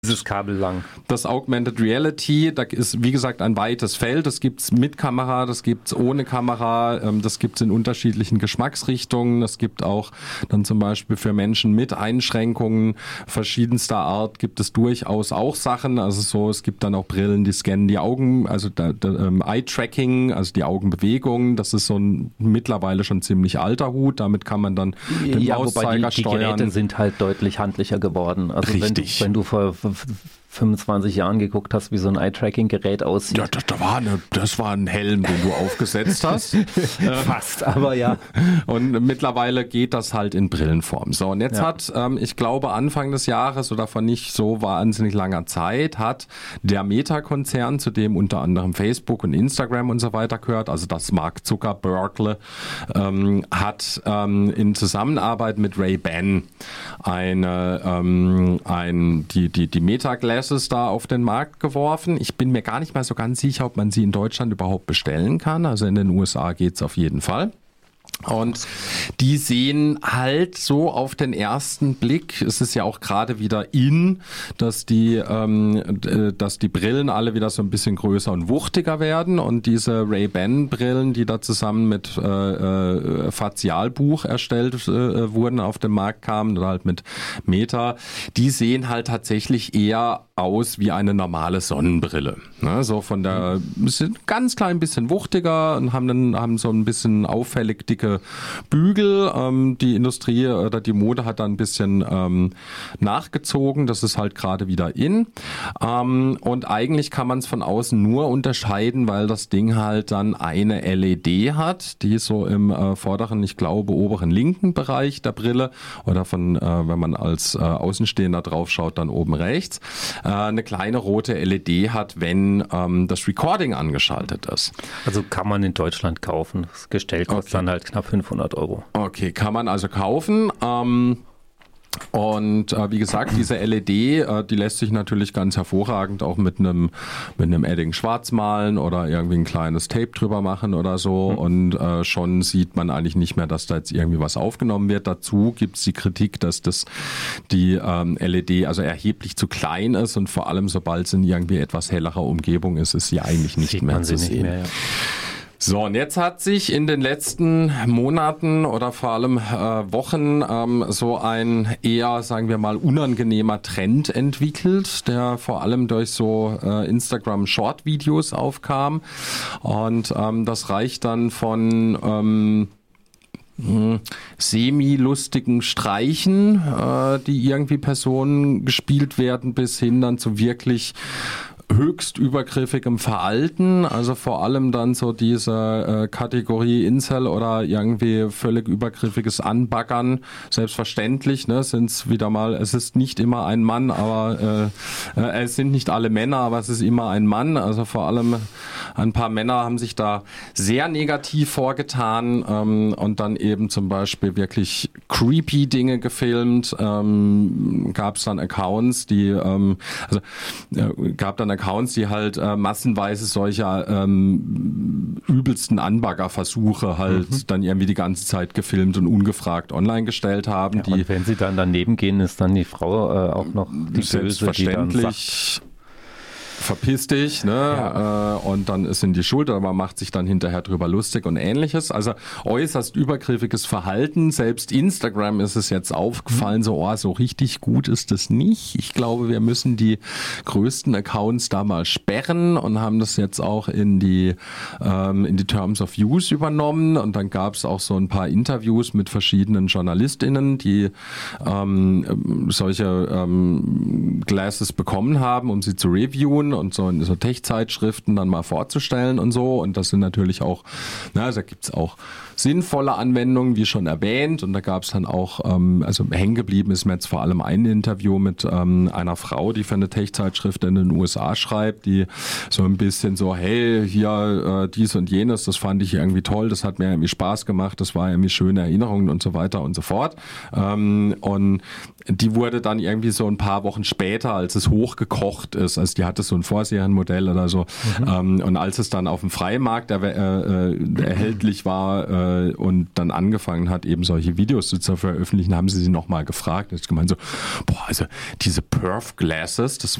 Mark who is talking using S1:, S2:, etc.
S1: dieses Kabel lang.
S2: Das Augmented Reality, da ist wie gesagt ein weites Feld. Das gibt's mit Kamera, das gibt's ohne Kamera, das gibt's in unterschiedlichen Geschmacksrichtungen. Das gibt auch dann zum Beispiel für Menschen mit Einschränkungen verschiedenster Art gibt es durchaus auch Sachen. Also so, es gibt dann auch Brillen, die scannen die Augen, also Eye-Tracking, also die Augenbewegung. Das ist so ein mittlerweile schon ziemlich alter Hut. Damit kann man dann den Mauszeiger steuern.
S1: Die Geräte sind halt deutlich handlicher geworden. Also
S2: Richtig.
S1: Wenn du vor 25 Jahren geguckt hast, wie so ein Eye-Tracking-Gerät aussieht.
S2: Ja, das war ein Helm, den du aufgesetzt hast.
S1: Fast, aber ja.
S2: Und mittlerweile geht das halt in Brillenform. So, und jetzt hat, ich glaube Anfang des Jahres oder vor nicht so wahnsinnig langer Zeit, hat der Meta-Konzern, zu dem unter anderem Facebook und Instagram und so weiter gehört, also das Mark Zuckerberg, hat in Zusammenarbeit mit Ray-Ban die Meta-Glasses da auf den Markt geworfen. Ich bin mir gar nicht mal so ganz sicher, ob man sie in Deutschland überhaupt bestellen kann. Also in den USA geht's auf jeden Fall. Und die sehen halt so auf den ersten Blick, es ist ja auch gerade wieder dass die Brillen alle wieder so ein bisschen größer und wuchtiger werden, und diese Ray-Ban-Brillen, die da zusammen mit Fazialbuch erstellt wurden, auf den Markt kamen, oder halt mit Meta, die sehen halt tatsächlich eher aus wie eine normale Sonnenbrille. Ne? So sind ganz klein bisschen wuchtiger und haben so ein bisschen auffällig dicke Bügel. Die Industrie oder die Mode hat da ein bisschen nachgezogen. Das ist halt gerade wieder in. Und eigentlich kann man es von außen nur unterscheiden, weil das Ding halt dann eine LED hat, die so im vorderen, ich glaube, oberen linken Bereich der Brille oder wenn man als Außenstehender drauf schaut, dann oben rechts, eine kleine rote LED hat, wenn das Recording angeschaltet ist.
S1: Also kann man in Deutschland kaufen. Das Gestell kostet dann halt knapp 500 €. Okay,
S2: kann man also kaufen. Und wie gesagt, diese LED, die lässt sich natürlich ganz hervorragend auch mit einem Edding schwarz malen oder irgendwie ein kleines Tape drüber machen oder so. Und schon sieht man eigentlich nicht mehr, dass da jetzt irgendwie was aufgenommen wird. Dazu gibt es die Kritik, dass die LED also erheblich zu klein ist, und vor allem sobald es in irgendwie etwas hellerer Umgebung ist sie eigentlich nicht mehr zu sehen. So, und jetzt hat sich in den letzten Monaten oder vor allem Wochen so ein eher, sagen wir mal, unangenehmer Trend entwickelt, der vor allem durch so Instagram-Short-Videos aufkam. Und das reicht dann von semi-lustigen Streichen, die irgendwie Personen gespielt werden, bis hin dann zu wirklich höchst übergriffigem Verhalten, also vor allem dann so diese Kategorie Incel oder irgendwie völlig übergriffiges Anbaggern. Selbstverständlich, ne, es ist nicht immer ein Mann, aber es sind nicht alle Männer, aber es ist immer ein Mann. Also vor allem ein paar Männer haben sich da sehr negativ vorgetan und dann eben zum Beispiel wirklich creepy Dinge gefilmt. Gab es dann Accounts, die halt massenweise solcher übelsten Anbaggerversuche halt dann irgendwie die ganze Zeit gefilmt und ungefragt online gestellt haben.
S1: Ja, und wenn sie dann daneben gehen, ist dann die Frau auch noch die Böse, die dann sagt:
S2: verpiss dich, ne? Ja. Und dann ist in die Schuld, aber man macht sich dann hinterher drüber lustig und ähnliches. Also äußerst übergriffiges Verhalten. Selbst Instagram ist es jetzt aufgefallen, so richtig gut ist das nicht. Ich glaube, wir müssen die größten Accounts da mal sperren, und haben das jetzt auch in die Terms of Use übernommen. Und dann gab es auch so ein paar Interviews mit verschiedenen JournalistInnen, die solche Glasses bekommen haben, um sie zu reviewen und so in so Tech-Zeitschriften dann mal vorzustellen und so. Und das sind natürlich auch, da gibt's auch sinnvolle Anwendungen, wie schon erwähnt. Und da gab es dann auch, also hängen geblieben ist mir jetzt vor allem ein Interview mit einer Frau, die für eine Tech-Zeitschrift in den USA schreibt, die so ein bisschen so, hey, hier dies und jenes, das fand ich irgendwie toll, das hat mir irgendwie Spaß gemacht, das war irgendwie schöne Erinnerungen und so weiter und so fort. Und die wurde dann irgendwie so ein paar Wochen später, als es hochgekocht ist, also die hatte so ein Vorserienmodell oder so. Und als es dann auf dem Freimarkt erhältlich war und dann angefangen hat, eben solche Videos zu veröffentlichen, haben sie nochmal gefragt. Ich gemeint so, also diese Perf Glasses, das